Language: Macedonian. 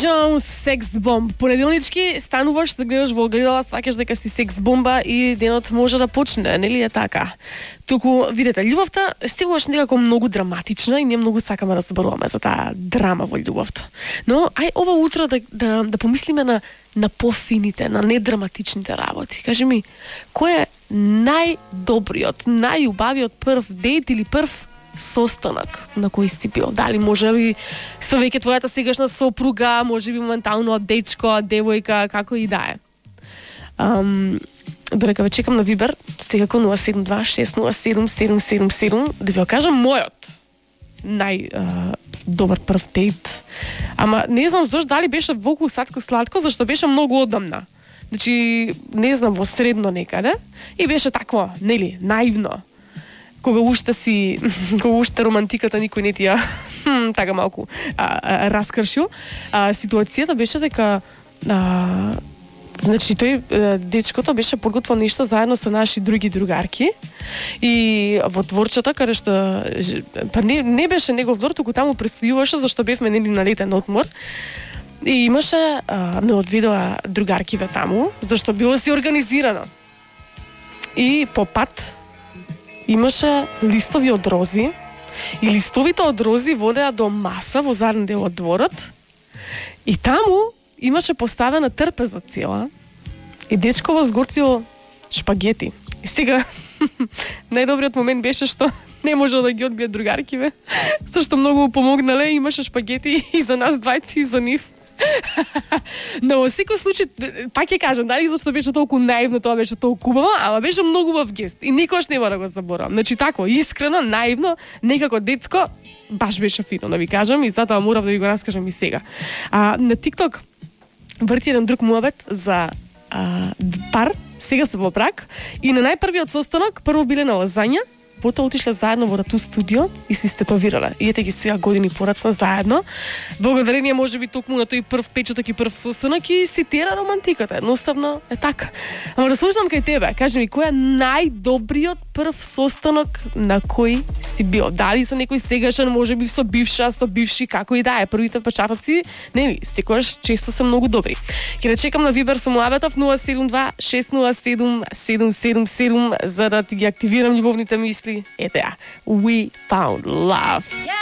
Jones, секс бомб. Понеделнички стануваш, се гледаш во огледало, сваќаш дека си секс бомба и денот може да почне, нели е така? Туку, видете, љубовта сегаш некако многу драматична и ние многу сакаме да зборуваме за таа драма во љубовта. Но ај ова утро да помислиме на пофините, на недраматичните работи. Кажи ми, кој е најдобриот, најубавиот прв дейт или прв состанок на кој си бил? Дали може би со веќе твојата сегашна сопруга, може би моментално дечко, девојка, како и да е. Додека ве чекам на Вибер, секако 072-607-777, да ви го кажам мојот добар прв дейт. Ама не знам зошто дали беше волку сладко, зашто беше многу одамна. Значи, не знам, во средно некаде. И беше такво, нели, наивно. Кога уште романтиката никој не ти ја така малку раскршил. Ситуацијата беше дека значи тој дечкото беше подготвил нешто заедно со наши други другарки и во дворчето каде што па не беше негов двор, туку таму престојуваше зашто бевме нели на летен одмор. И имаше ме одведоа другаркиве таму зашто било си организирано. И по пат имаше листови од рози и листовите од рози водеа до маса во заден дел од дворот и таму имаше поставена трпеза цела и дечково сготвил шпагети. И сега најдобриот момент беше што не можел да ги одбие другаркиве, зашто многу помогнале, имаше шпагети и за нас двајци и за нив. Но во секој случај, пак ќе кажам, дали зашто беше толку наивно, тоа беше толку убаво, ама беше многу убав гест и никош нема да го заборавам. Значи тако, искрено, наивно, некако детско, баш беше фино, да ви кажам, и затоа морав да ви го раскажам и сега. На TikTok врти еден друг муабет за пар, сега се во брак, и на најпрвиот состанок прво биле на лазања, потоа отишле заедно во тату студио и се стетовирале. И ете ги сега години порацна заедно. Благодарение можеби токму на тој прв печаток и прв состанок и си тера романтиката. Едноставно е така. Ама да слушам кај тебе. Кажи ми, кој е најдобриот прв состанок на кој си бил? Дали со некој сегашен, можеби со бивша, со бивши, како и да е. Првите печатоци, нели, секогаш често се многу добри. Ќе да чекам на Вибер со муабетов 072-607-777 за да ти ги активирам љубовните мисли. Ете ја, We Found Love.